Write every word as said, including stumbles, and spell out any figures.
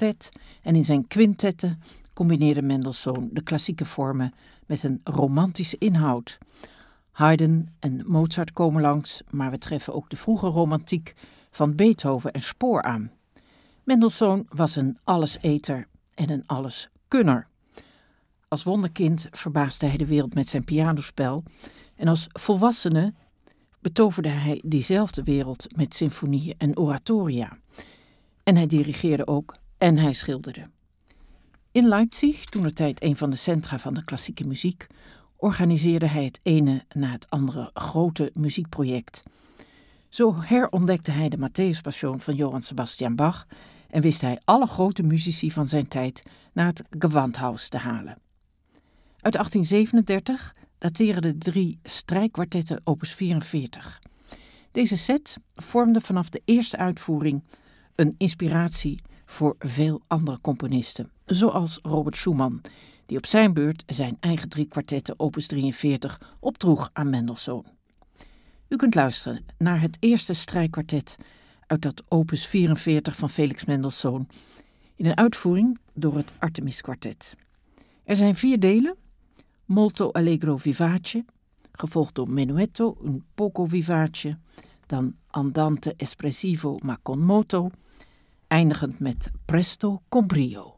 kwartet en in zijn quintetten combineerde Mendelssohn de klassieke vormen met een romantische inhoud. Haydn en Mozart komen langs, maar we treffen ook de vroege romantiek van Beethoven en Spohr aan. Mendelssohn was een alleseter en een alleskunner. Als wonderkind verbaasde hij de wereld met zijn pianospel en als volwassene betoverde hij diezelfde wereld met symfonieën en oratoria. En hij dirigeerde ook en hij schilderde. In Leipzig, toentertijd een van de centra van de klassieke muziek, organiseerde hij het ene na het andere grote muziekproject. Zo herontdekte hij de Matthäus-passion van Johann Sebastian Bach en wist hij alle grote muzici van zijn tijd naar het Gewandhaus te halen. Uit achttien zevenendertig dateren de drie strijkkwartetten opus vierenveertig. Deze set vormde vanaf de eerste uitvoering een inspiratie voor veel andere componisten, zoals Robert Schumann, die op zijn beurt zijn eigen drie kwartetten opus drieënveertig opdroeg aan Mendelssohn. U kunt luisteren naar het eerste strijkkwartet uit dat opus vierenveertig van Felix Mendelssohn in een uitvoering door het Artemis Kwartet. Er zijn vier delen: Molto allegro vivace, gevolgd door Menuetto un poco vivace, dan Andante espressivo ma con moto, eindigend met Presto con brio.